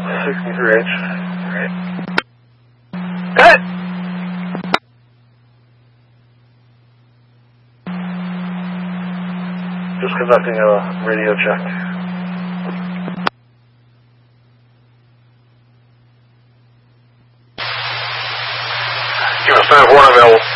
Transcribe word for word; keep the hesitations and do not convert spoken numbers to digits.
sixty-three H. Cut! Just conducting a radio check. Give us five one available.